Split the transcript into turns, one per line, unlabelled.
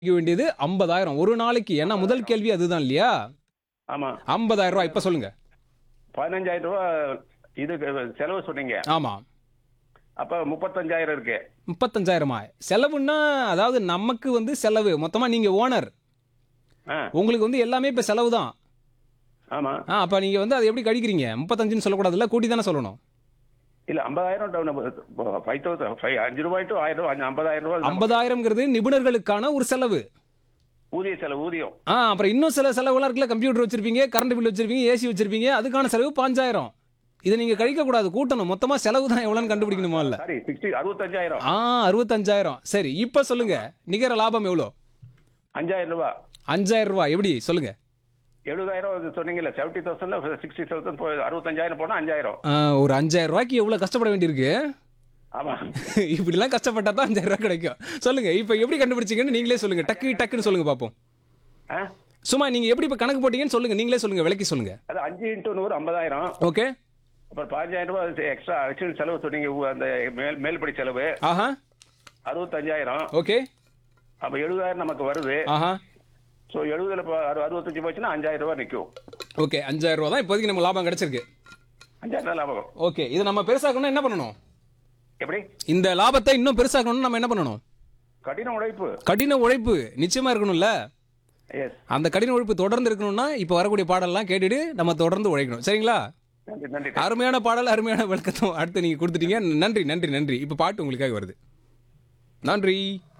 வேண்டியது 50,000 ஒரு நாளைக்கு. ஏன்னா முதல் கேள்வி அதுதான் இல்லையா?
ஆமா
50,000 ரூபாய். இப்ப சொல்லுங்க.
15,000 ரூபாய் இது செலவு சொன்னீங்க.
ஆமா.
அப்ப 35,000 இருக்கு.
35,000 செலவுன்னா அதாவது நமக்கு வந்து செலவு மொத்தமா நீங்க ஓனர்.
ஆ,
உங்களுக்கு வந்து எல்லாமே இப்ப செலவு தான்.
ஆமா.
அப்ப நீங்க வந்து அதை எப்படி கழிக்கிறீங்க? 35ன்னு சொல்லக்கூடாதுல்ல, கூட்டி தானே சொல்லணும்.
இல்ல 50,000 டவுன் 5,000 5 ரூபாய் டு 1,000 ரூபாய் 50,000 ரூபாய்
50,000ங்கிறது நிபுணர்களுக்கான ஒரு செலவு.
ஊதிய செலவு ஊதியம்.
அப்புறம் இன்னும் சில செலவுலாம் இருக்குல்ல, கம்ப்யூட்டர் வச்சிருப்பீங்க, கரண்ட் பில் வச்சிருப்பீங்க, ஏசி வச்சிருப்பீங்க, அதுக்கான செலவு 5,000. இதை நீங்க கழிக்க கூடாது, கூட்டணும். மொத்தமா செலவு தான் எவ்வளவுன்னு கண்டுபிடிக்கணுமா இல்ல?
சாரி 65,000.
65,000. சரி, இப்ப சொல்லுங்க நிகர லாபம் எவ்வளோ?
5,000 ரூபாய்.
5,000 ரூபாய். எப்படி சொல்லுங்க?
70,000 சொன்னீங்கல்ல 70,000ல 60,000 போய் 65,000 போனா 5,000.
ஒரு 5,000 ரூபாய்க்கு எவ்வளவு கஷ்டப்பட வேண்டியிருக்கு?
ஆமா.
இப்படிலாம் கஷ்டப்பட்டா தான் 5,000 ரூபாய் கிடைக்கும். சொல்லுங்க, இப்ப எப்படி கண்டுபிடிச்சீங்கன்னு நீங்களே சொல்லுங்க. டக்குன்னு சொல்லுங்க பாப்போம்.
ஆ?
சும்மா நீங்க எப்படி இப்ப கணக்கு போட்டீங்கன்னு சொல்லுங்க, நீங்களே சொல்லுங்க, விளக்கி சொல்லுங்க.
அது 5 × 100 50,000.
ஓகே.
அப்புறம் 15,000 ரூபாய் எக்ஸ்ட்ரா அடிஷனல் செலவு சொன்னீங்க. அந்த மேல்படி செலவு
ஆஹா.
65,000.
ஓகே.
அப்ப 70,000 நமக்கு வருது.
ஆஹா.
ஸோ 70ல 65 போச்சுன்னா 5,000 ரூபாய் நிற்கும்.
ஓகே, 5,000 ரூபாய் தான் இப்போதைக்கு நம்ம லாபம் கிடைச்சிருக்கு.
5,000 லாபம்.
ஓகே, இதை நம்ம பெருசாக்கணும்னா என்ன பண்ணணும்?
எப்படி?
இந்த லாபத்தை இன்னும் பெருசாக்கணும்னா நம்ம என்ன பண்ணணும்?
கடின உழைப்பு.
கடின உழைப்பு நிச்சயமா இருக்கணும்ல.
எஸ்.
அந்த கடின உழைப்பு தொடர்ந்து இருக்கணும்னா இப்ப வரக்கூடிய பாடல்லாம் கேட்டுட்டு நம்ம தொடர்ந்து உழைக்கணும். சரிங்களா?
நன்றி நன்றி.
அருமையான பாடல், அருமையான விளக்கத்தை அடுத்து நீங்க கொடுத்துட்டீங்க. நன்றி நன்றி நன்றி. இப்ப பாட்டு உங்களுக்காக வருது. நன்றி.